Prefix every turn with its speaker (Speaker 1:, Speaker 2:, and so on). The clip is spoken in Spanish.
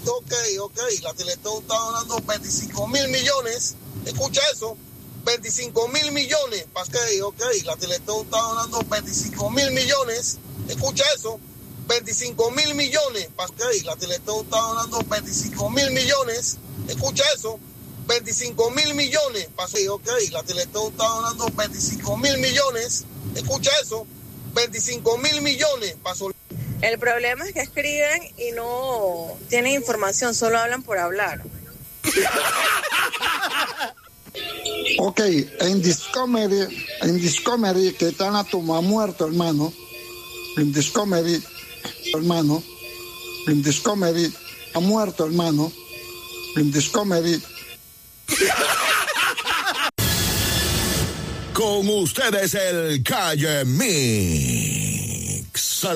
Speaker 1: ok, la Teletón está donando 25 mil millones, escucha eso, 25 mil millones, ok, la Teletón está donando 25 mil millones, escucha eso, 25 mil millones, ok, la Teletón está donando 25 mil millones, escucha eso, 25 mil millones, ok, la Teletón está donando 25 mil millones, escucha eso, 25 mil millones, pasó.
Speaker 2: El problema es que escriben y no tienen información, solo hablan por hablar.
Speaker 3: Ok, en Discovery, que están a tu muerto, hermano. En Discovery, hermano. En Discovery, ha muerto, hermano. En Discovery.
Speaker 4: Con ustedes el Calle Mix.